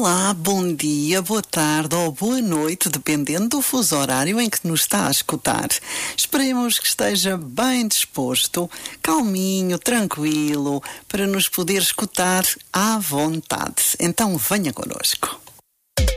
Olá, bom dia, boa tarde ou boa noite, dependendo do fuso horário em que nos está a escutar. Esperemos que esteja bem disposto, calminho, tranquilo, para nos poder escutar à vontade. Então venha connosco.